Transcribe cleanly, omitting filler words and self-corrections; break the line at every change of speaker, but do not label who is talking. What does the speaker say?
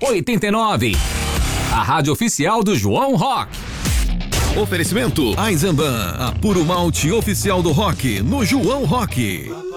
89. A rádio oficial do João Rock.
Oferecimento Eisenbahn, a puro malte oficial do rock no João Rock.